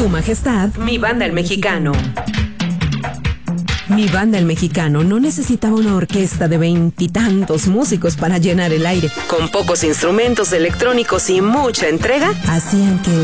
Su Majestad, Mi Banda el Mexicano. Mi Banda el Mexicano no necesitaba una orquesta de 20 y tantos músicos para llenar el aire. Con pocos instrumentos electrónicos y mucha entrega, Hacían que